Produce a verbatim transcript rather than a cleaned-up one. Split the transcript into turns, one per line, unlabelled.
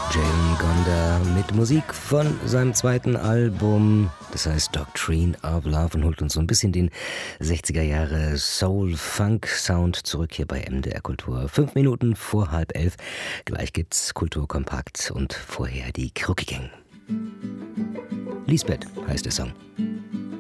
Jalen Gonda mit Musik von seinem zweiten Album, das heißt Doctrine of Love, und holt uns so ein bisschen den sechziger Jahre Soul-Funk-Sound zurück hier bei M D R Kultur. Fünf Minuten vor halb elf. Gleich gibt's Kulturkompakt und vorher die Krucki Gang. Lisbeth heißt der Song.